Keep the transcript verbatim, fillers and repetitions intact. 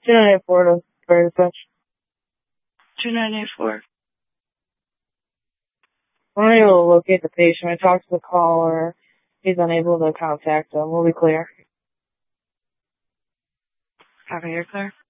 two nine eight four to Fire Dispatch. two nine eight four. I'm unable to locate the patient. I talked to the caller. He's unable to contact them. We'll be clear. Copy, you're clear.